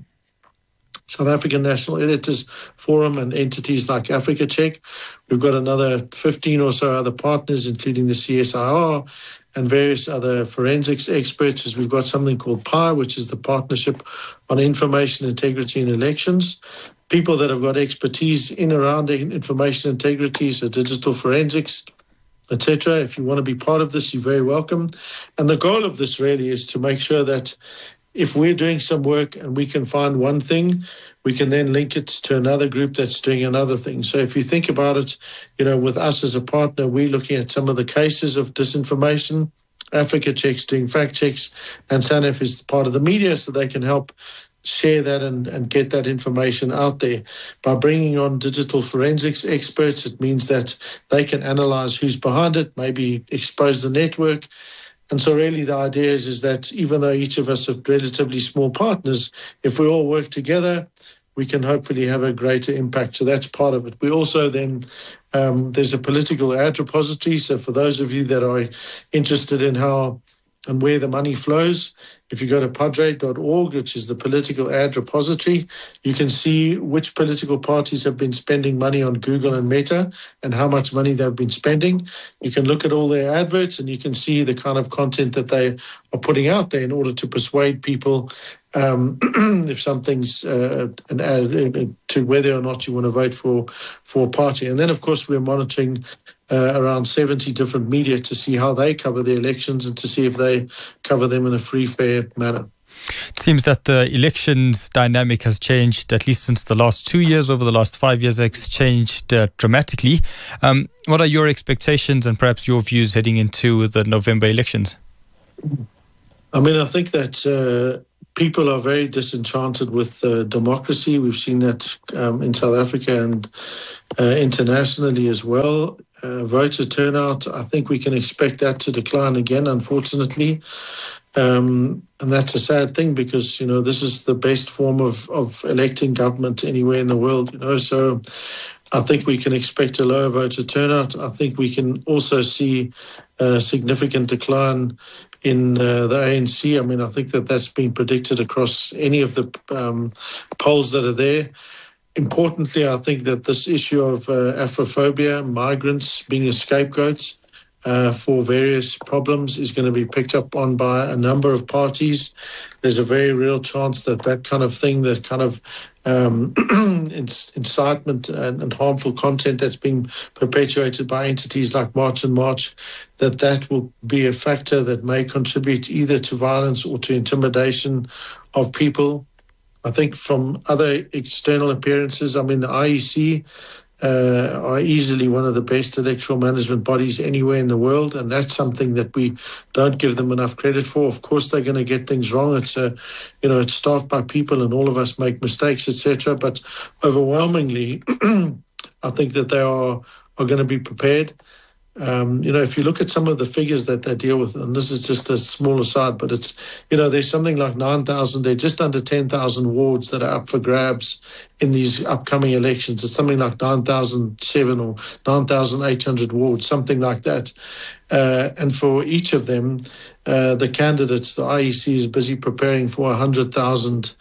South African National Editors Forum and entities like Africa Check, we've got another fifteen or so other partners, including the C S I R and various other forensics experts. As we've got something called P I, which is the Partnership on Information Integrity in Elections. People that have got expertise in around information integrity, so digital forensics, et cetera. If you want to be part of this, you're very welcome. And the goal of this really is to make sure that if we're doing some work and we can find one thing, we can then link it to another group that's doing another thing. So if you think about it, you know, with us as a partner, we're looking at some of the cases of disinformation. Africa Check's doing fact checks, and SANEF is part of the media, so they can help share that and, and get that information out there. By bringing on digital forensics experts, it means that they can analyze who's behind it, maybe expose the network. And so really the idea is, is that even though each of us are relatively small partners, if we all work together, we can hopefully have a greater impact. So that's part of it. We also then, um, there's a political ad repository. So for those of you that are interested in how and where the money flows, if you go to padre dot org, which is the political ad repository, you can see which political parties have been spending money on Google and Meta and how much money they've been spending. You can look at all their adverts and you can see the kind of content that they are putting out there in order to persuade people um, if something's uh, an ad to whether or not you want to vote for for a party. And then, of course, we're monitoring uh, around seventy different media to see how they cover the elections and to see if they cover them in a free, fair manner. It seems that the elections dynamic has changed, at least since the last two years. Over the last five years, it's changed uh, dramatically. Um, what are your expectations and perhaps your views heading into the November elections? I mean, I think that uh, people are very disenchanted with uh, democracy. We've seen that um, in South Africa and uh, internationally as well. Uh, voter turnout, I think we can expect that to decline again, unfortunately. Um, and that's a sad thing because, you know, this is the best form of, of electing government anywhere in the world, you know. So I think we can expect a lower voter turnout. I think we can also see a significant decline in uh, the A N C. I mean, I think that that's been predicted across any of the um, polls that are there. Importantly, I think that this issue of uh, Afrophobia, migrants being a scapegoat uh, for various problems is going to be picked up on by a number of parties. There's a very real chance that that kind of thing, that kind of um, incitement and, and harmful content that's being perpetuated by entities like March and March, that that will be a factor that may contribute either to violence or to intimidation of people. I think from other external appearances, I mean, the I E C uh, are easily one of the best electoral management bodies anywhere in the world, and that's something that we don't give them enough credit for. Of course, they're going to get things wrong. It's a, you know, it's staffed by people, and all of us make mistakes, et cetera. But overwhelmingly, I think that they are are going to be prepared. Um, you know, if you look at some of the figures that they deal with, and this is just a small aside, but it's, you know, there's something like nine thousand, they're just under ten thousand wards that are up for grabs in these upcoming elections. It's something like nine thousand seven or nine thousand eight hundred wards, something like that. Uh, and for each of them, uh, the candidates, the I E C is busy preparing for one hundred thousand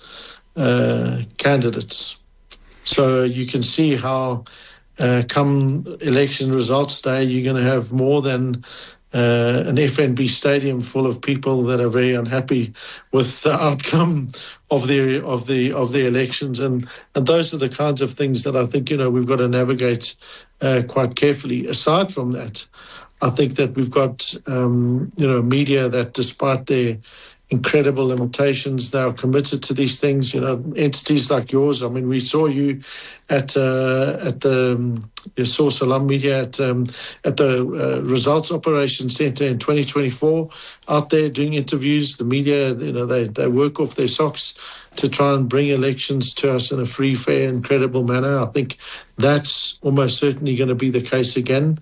uh, candidates. So you can see how Uh, come election results day, you're going to have more than uh, an F N B stadium full of people that are very unhappy with the outcome of the of the of the elections, and and those are the kinds of things that I think, you know, we've got to navigate uh, quite carefully. Aside from that, I think that we've got um, you know, media that, despite their incredible limitations, they are committed to these things. You know, entities like yours. I mean, we saw you at uh, at the um, you saw Salam Media at um, at the uh, Results Operations Centre in twenty twenty-four, out there doing interviews. The media, you know, they they work off their socks to try and bring elections to us in a free, fair, and credible manner. I think that's almost certainly going to be the case again.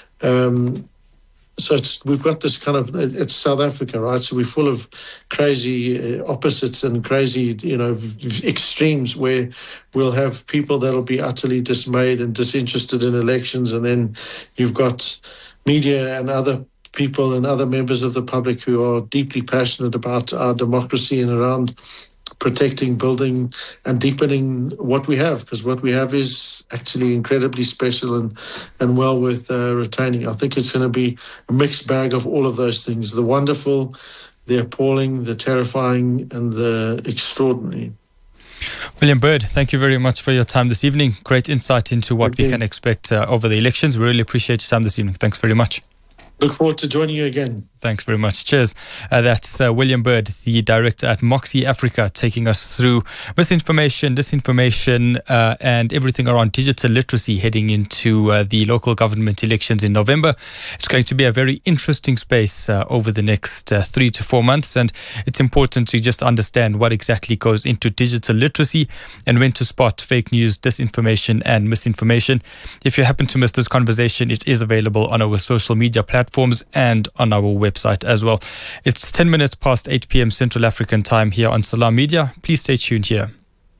Um, So it's, we've got this kind of, it's South Africa, right? So we're full of crazy uh, opposites and crazy, you know, v- extremes where we'll have people that'll be utterly dismayed and disinterested in elections. And then you've got media and other people and other members of the public who are deeply passionate about our democracy and around protecting, building, and deepening what we have, because what we have is actually incredibly special and, and well worth uh, retaining. I think it's going to be a mixed bag of all of those things: the wonderful, the appalling, the terrifying, and the extraordinary. William Bird, thank you very much for your time this evening. Great insight into what we can expect uh, over the elections. We really appreciate your time this evening. Thanks very much. Look forward to joining you again. Thanks very much. Cheers. Uh, that's uh, William Bird, the director at Moxie Africa, taking us through misinformation, disinformation, uh, and everything around digital literacy heading into uh, the local government elections in November. It's going to be a very interesting space uh, over the next uh, three to four months. And it's important to just understand what exactly goes into digital literacy and when to spot fake news, disinformation, and misinformation. If you happen to miss this conversation, it is available on our social media platforms and on our website as well. It's ten minutes past eight p.m. Central African time here on Salam Media. Please stay tuned here.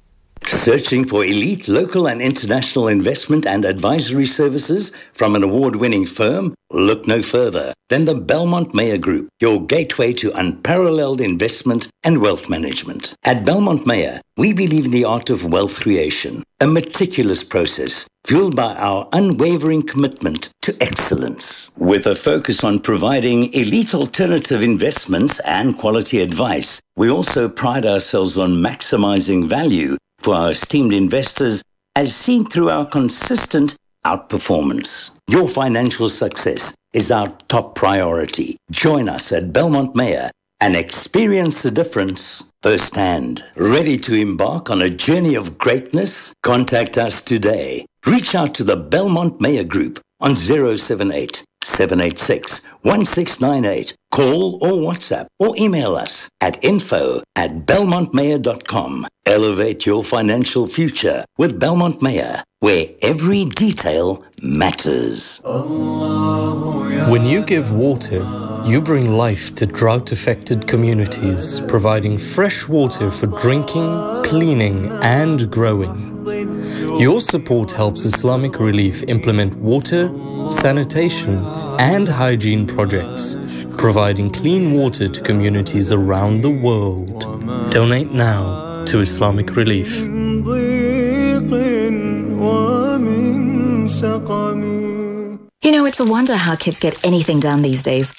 Searching for elite local and international investment and advisory services from an award-winning firm? Look no further than the Belmont Meyer Group, your gateway to unparalleled investment and wealth management. At Belmont Meyer, we believe in the art of wealth creation, a meticulous process fueled by our unwavering commitment to excellence. With a focus on providing elite alternative investments and quality advice, we also pride ourselves on maximizing value for our esteemed investors, as seen through our consistent outperformance. Your financial success is our top priority. Join us at Belmont Meyer and experience the difference firsthand. Ready to embark on a journey of greatness? Contact us today. Reach out to the Belmont Meyer Group on zero seven eight, seven eight six, one six nine eight. Call or WhatsApp or email us at info at belmont meyer dot com. Elevate your financial future with Belmont Meyer, where every detail matters. When you give water, you bring life to drought-affected communities, providing fresh water for drinking, cleaning, and growing. Your support helps Islamic Relief implement water, sanitation, and hygiene projects, providing clean water to communities around the world. Donate now to Islamic Relief. You know, it's a wonder how kids get anything done these days.